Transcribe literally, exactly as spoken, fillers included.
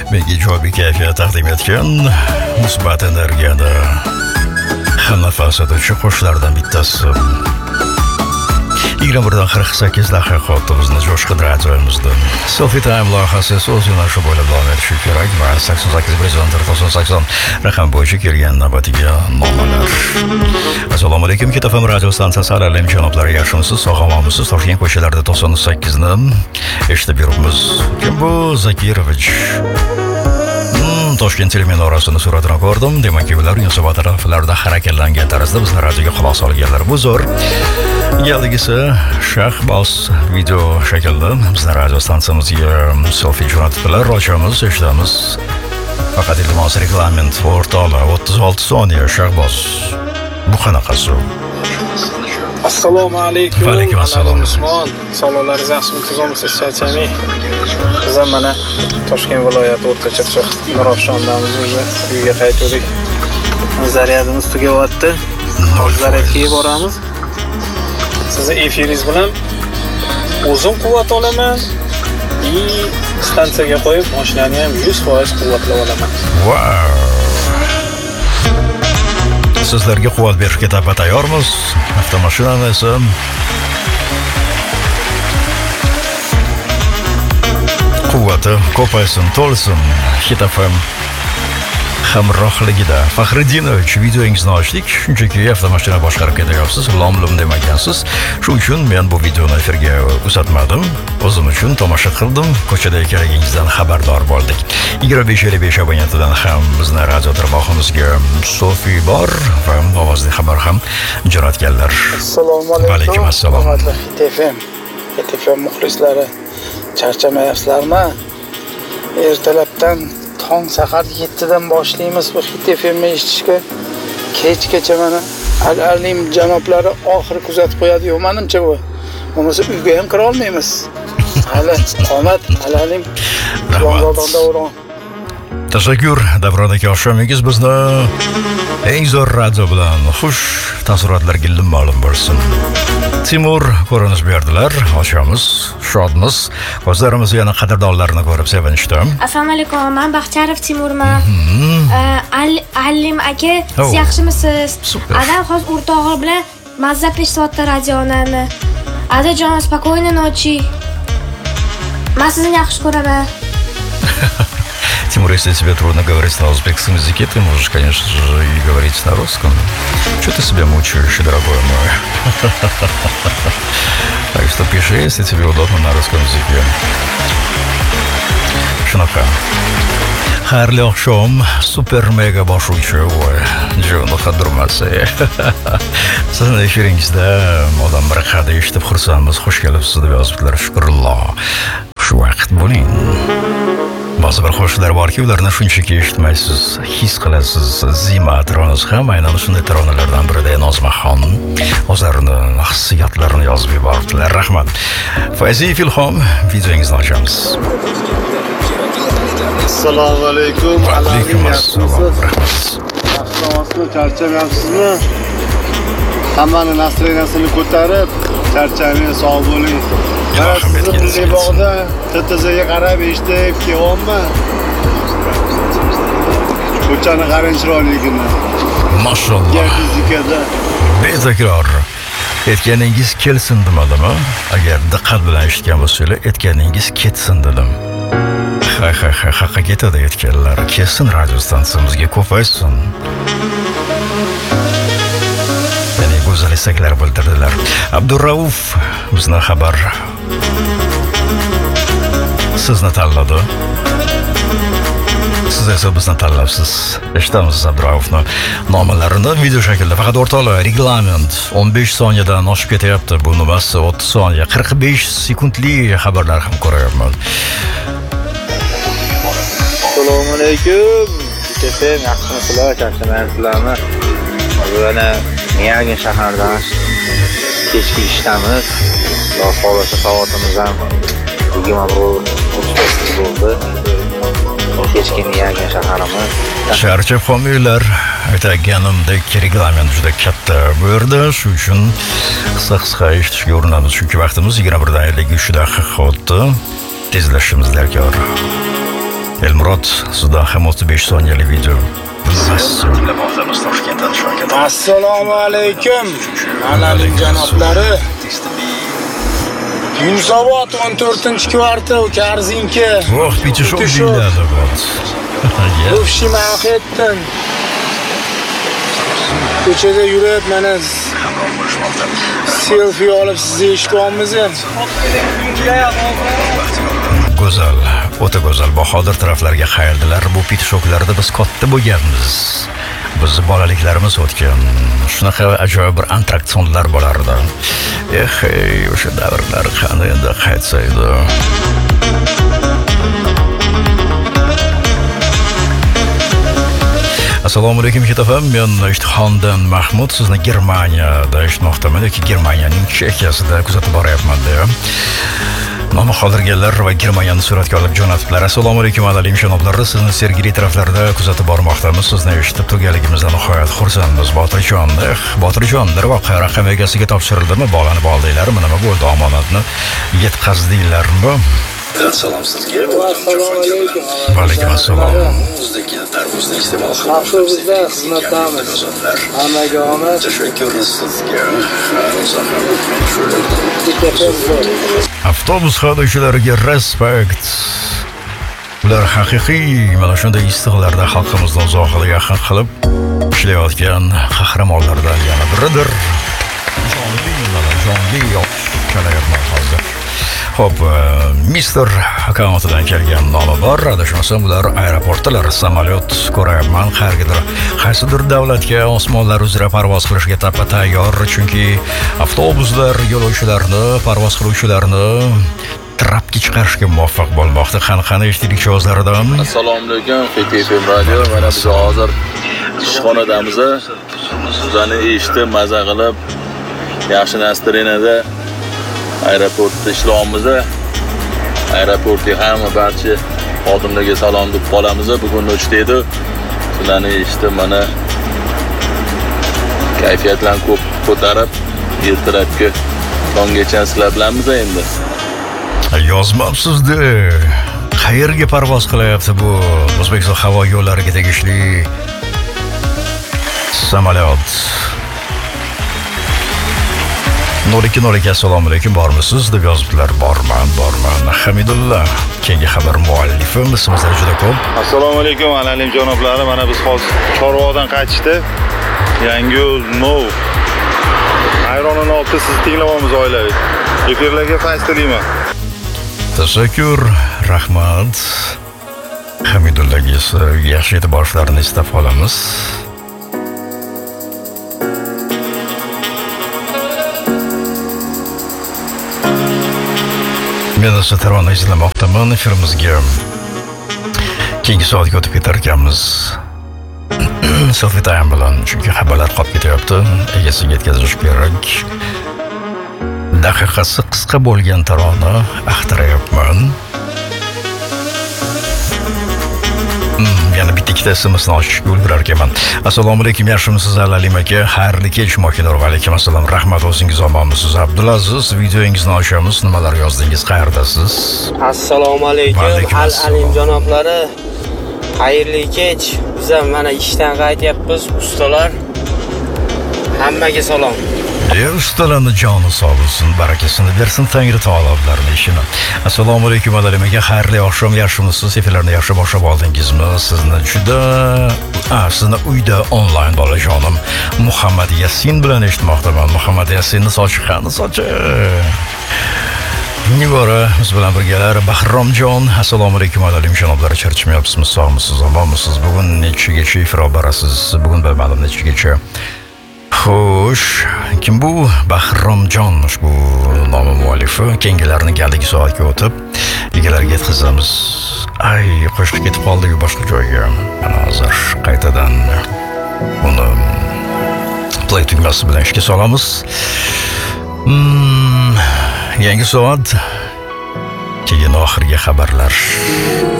menga ijobiy kayfiyat taqdim etgan musbat energiyani hamnafas etuvchi qo'shiqlardan bittasi. yigirma birdan qirq sakkiz daqiqa bizni jo'shqin radiomizda Selfie Time loyihasi so'z yo'nalishi bo'ylab davom etishi kerak va sakson sakkiz to'qson sakson raqam bo'yicha kelgan navbatiga nomalar. Assalomu alaykum, Hit F M radio stansiyasi alaykum janoblari, yaxshimisiz, sog'lommisiz? Toshkent ko'chalarida to'qson sakkiz ni eshitib yuribmiz. Kim bu? Zakirovich. Toshkent telemenorasini suratini ko'rdim. Demak, ular Yunusobod taraflarida harakatlangan tarzda bizni radioga quloq solganlar. Bu zo'r. Yaligisi Shahboz video shaklda bizni radio stansiyamizga selfie jo'natibdilar. Ochamiz, eshitamiz. Faqat iltimos reglament o'rtoqlar o'ttiz olti soniya. Shahboz. Bu qanaqasi? Assalomu alaykum. Va alaykum assalom. Usmon, saloqlaringiz yaxshimi, tuzimsiz, charchamay? Biz ham mana Toshkent viloyati O'rta Chirchiq Nurafshondamiz, o'zi uyga qaytdik. Zaryadimiz tugayapti. Zaryadga boramiz. Sizning efiringiz bilan o'zim quvvat olaman. И stansiyaga qo'yib, mashinani ham yuz foiz quvvatlab olaman. Wow! Sizlarga quvvat berishga tayyormiz. Avtomashinani esa quvvati ko'paysin, to'lsin. Hit F M hamrohligida. Faxriddinovich, videongizni ochdik. Shunchaki avtomashina boshqarib ketyapsiz, lom-lum demagansiz. Shuning uchun men bu videoni efirga uzatmadim. O'zim uchun tomosha qildim. Ko'chada ekanligingizdan xabardor bo'ldik. yigirma besh ellik besh abonentidan ham bizni radio tarmog'imizga Sofi bor va ovozli xabar ham jo'natganlar. Assalomu alaykum. Va alaykum assalom. Hit F M, Hit F M muxlislari, charchamayapsizlarmi? Ertalabdan tong sahar yettidan boshlaymiz bu Hit F M eshitishga. Kechgacha mana alim janoblari oxiri kuzatib qo'yadi-yu, menimcha bu. Bo'lmasa uyga ham kira olmaymiz. Hali qomat, alalim. Yong'oqda o'ron. Tashakkur, Davron aka, oqshomingiz bizni eng zo'r radio bilan xush taassurotlarga ma'lum bo'lsin. Timur ko'rinish berdilar, ochamiz, shodmiz. Ko'zlarimiz yana qadrdonlarni ko'rib sevinishdi. Assalomu alaykum, men Baxcharov Timurman. Alim aka, siz yaxshimisiz? Adam hozir o'rtog'i bilan mazza eshityapti radioni. Adajon, спокойной ночи. Men sizni yaxshi ko'raman. Тимур, если тебе трудно говорить на узбекском языке, ты можешь, конечно же, и говорить на русском. Что ты себя мучаешь, дорогой мой? Так что пиши, если тебе удобно, на русском языке. Shunaqa. Xayrli oqshom, super mega boshuvchi voy. Joni qadurmasi. Sizning efiringizda odam bir qada eshitib xursandmiz, xush kelibsiz deb yozibdilar. Shukrulloh. Shu vaqt bo'ling. Ba'zi bir qo'shiqlar borki, ularni shunchaki eshitmaysiz, his qilasiz. Zima Atronos ham aynan shunday taronalardan birida Nozmaxon o'zlarini hissiyotlarini yozib yubordilar. Rahmat. Fayzi Filhom, videongizni ochamiz. Assalomu alaykum. Va alaykum assalom. Rahmat. Yaxshimisiz, charchamayapsizmi? Hammani настроениясini ko'tarib, charchamay, sog' bo'ling. Rahmat. Sizni bog'da T T Z'ga qarab eshitib kelyapman. Ko'chani qarang chiroyligini. Mashalloh. Fizikada Betakror. Aytganingiz kelsin demadimi? Agar diqqat bilan eshitgan bo'lsangiz, aytganingiz ketsin dedim. Ha ha ha, haqqa ketadi aytganlar. Kelsin radio stansiyamizga, ko'paysin. Ya'ni go'zal istaklar bildirdilar. Abdurrauf bizni xabar sizni tanladi. Siz esa bizni tanlabsiz. Eshitamiz Abdurraufni nomalarini video shaklda. Faqat o'rtoqlar, reglament o'n besh soniyadan oshib ketyapti. Bu nimasi o'ttiz soniya, qirq besh sekundli xabarlar ham ko'ryapman. Assalomu alaykum. Hit F M, yaxshimisizlar, charchamayapsizlarmi? Mana Miyagin shahardan kechki ishdamiz. Xudo xolasa savodimiz ham yigirma bir bo'ldi. Kechki Miyagin shaharimiz. Charchab qolmanglar. Aytganimdek, reglament juda katta bu yerda, shu uchun qisqa-qisqa eshitishga urinamiz. Chunki vaqtimiz yigirma bir dan ellik uch daqiqa o'tdi. Tezlashimiz darkor. Elmurod, sizdan ham o'ttiz besh soniyalik video. Assalomu alaykum, onaning janoblari. Yunusobod o'n to'rtinchi kvartal Karzinka. Oh, bitishib deyiladi bot. O'fshi Manhattan. Ko'chada yurib, mana selfie olib sizni eshityapmiz. Go'zal, o'ta go'zal. Bahodir taraflarga qayildilar. Bu pitishoklarda biz katta bo'lganmiz. Biz bolaliklarimiz o'tgan. Shunaqa ajoyib bir attraksionlar bo'lardi. Eh, o'sha davrlar qani endi qaytsa edi. Assalomu alaykum kitofam. Men Ishtixondan Mahmud. Sizni Germaniyada eshitmoqdaman yoki Germaniyaning Chexiyasida kuzatib boryapman deyman. Nomi qoldirganlar va Germaniyani suratga olib jo'natiblar. Assalomu alaykum alaykum janoblar. Sizni Sergeli taraflarida kuzatib bormoqdamiz. Sizni eshitib turganligimizdan nihoyat xursandmiz. Botirjon, eh, Botirjon, darvoqe raqam egasiga topshirildimi? Bolani boldinglarmi? Nima bo'ldi? Omonatni yetkazdinglarmi? Salom sizga. Assalomu alaykum. Va alaykum assalom. O'zbekiston tarvuzni iste'mol Avtobusda xizmatdamiz. Hammaga omad. Tashakkur sizga. Avtobus haydovchilariga respekt. Ular haqiqiy mana shunday istiqlarda xalqimizdan uzoqda yaqin qilib ishlayotgan qahramonlardan yana biridir. Jonli, mana jonli yo'qchalayapman hozir. Xo'p, mister akkauntidan kelgan nomi bor. Adashmasam ular aeroportdalar, samolyot ko'ryapman. Qayergadir, qaysidir davlatga osmonlar uzra parvoz qilishga tapa tayyor, chunki avtobuslar yo'lovchilarni, parvoz qiluvchilarni trapga chiqarishga muvaffaq bo'lmoqda. Qani-qani eshitdik ovozlaridan. Assalomu alaykum, F T F M radio. Mana biz hozir ishxonadamiz. Sizlarni eshitib, maza qilib, yaxshi nastarenada aeroportda ishlayapmiz. Aeroportga hamma barcha xodimlarga salom deb qolamiz. Bugun uchta edi. Sizlarni eshitib, mana kayfiyatlarni ko'p ko'tarib, ertalabki tonggacha sizlar bilanmiz endi. Yozmabsiz-da. Qayerga parvoz qilyapti bu? O'zbekiston havo yo'llariga tegishli samolyot. nol ikki nol ikki assalomu alaykum, bormisiz deb yozibdilar. Borman, borman. Hamidulla. Keyingi xabar muallifi ismimizlar juda ko'p. Assalomu alaykum, alaykum janoblari. Mana biz hozir Chorvoqdan qaytishdi. Yangi yo'l nov. Ayronini olib siz tinglayapmiz oilaviy. Efirlarga faysdalayman. Tashakkur, rahmat. Hamidullaga esa yaxshi e'tiborlarini istab qolamiz. Men esa tarona izlamoqdaman. Efirimizga keyingi soatga o'tib ketar ekanmiz. Selfie time bilan, chunki xabarlar qolib ketyapti. Egasiga yetkazish kerak. Daqiqasi qisqa bo'lgan tarona axtarayapman. Yana bitta ikkita S M S'ni ochishga ulgurar ekanman. Assalomu alaykum, yaxshimisiz Alalim aka? Xayrli kech, mokinor. Va alaykum assalom. Rahmat, o'zingiz omonmisiz? Abdulaziz, videoingizni ochamiz. Nimalar yozdingiz? Qayerdasiz? Assalomu alaykum. Alalim janoblari. Xayrli kech. Biz ham mana ishdan qaytyapmiz, ustalar. Hammaga salom. Ey ustalarni joni sog' bo'lsin, barakasini bersin Tangri taolo ularning ishini. Assalomu alaykum adalamaga, xayrli oqshom, yaxshimisiz? Efirlarni yaxshi boshlab oldingizmi? Sizni juda, a, sizni uyda onlayn bolajonim Muhammad Yasin bilan eshitmoqdaman. Muhammad Yasinni sochi qani sochi? Nigora biz bilan birgalar. Bahromjon, assalomu alaykum alaykum janoblar, charchamayapsizmi? Sog'misiz, omonmisiz? Bugun nechigacha ifro borasiz? Bugun bilmadim nechigacha. Xo'sh, kim bu? Bahromjon ushbu nomi muallifi. Keyingilarni galigi soatga o'tib egalarga yetkazamiz. Ay, qo'shib ketib qoldik boshqa joyga. Mana hozir qaytadan uni play tugmasi bilan ishga solamiz. Hmm, yangi soat, keyin oxirgi xabarlar.